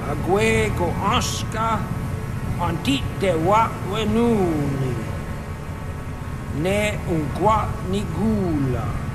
Aguego Oscar Antit de Wenuni Ne un qua ni gula